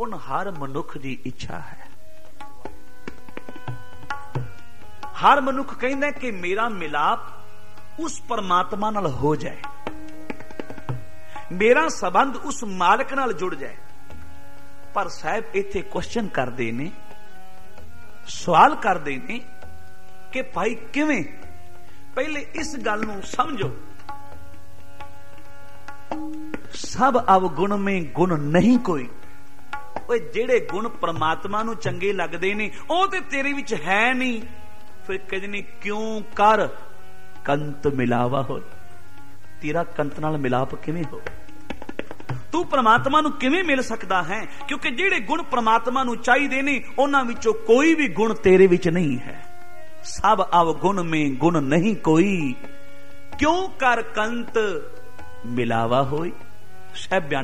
गुण हर मनुख की इच्छा है। हर मनुख कहता कि मेरा मिलाप उस परमात्मा नाल हो जाए, मेरा संबंध उस मालिक नाल जुड़ जाए। पर साहब इत्थे क्वेश्चन करते ने, सवाल करते ने कि भाई किवें? पहले इस गल नूं समझो, सब अवगुण में गुण नहीं कोई। ओए जेड़े गुण परमात्मा नूं चंगे लगदे ने ओ ते तेरे विच है नहीं, फिर कहदे ने क्यों कर कंत मिलावा हो। तेरा कंत नाल मिलाप किवें हो? तू परमात्मा नूं किवें मिल सकदा है? क्योंकि जेड़े गुण परमात्मा नूं चाहीदे ने उन्हां विचों कोई भी गुण तेरे विच नहीं है। सब अवगुण में गुण नहीं कोई, क्यों कर कंत मिलावा होई। साहब